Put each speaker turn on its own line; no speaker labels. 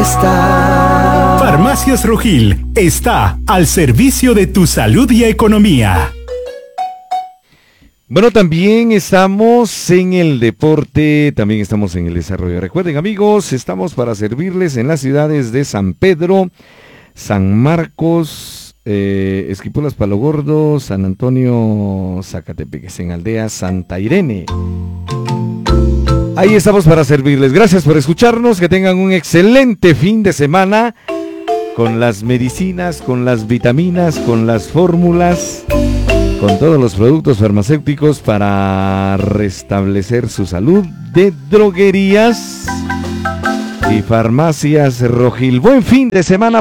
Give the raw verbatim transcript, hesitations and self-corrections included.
está.
Farmacias Rojil está al servicio de tu salud y economía.
Bueno, también estamos en el deporte, también estamos en el desarrollo. Recuerden, amigos, estamos para servirles en las ciudades de San Pedro, San Marcos, eh, Esquipulas, Palo Gordo, San Antonio, Zacatepeques, en Aldea Santa Irene. Ahí estamos para servirles. Gracias por escucharnos, que tengan un excelente fin de semana con las medicinas, con las vitaminas, con las fórmulas, con todos los productos farmacéuticos para restablecer su salud, de Droguerías y Farmacias Rojil. Buen fin de semana.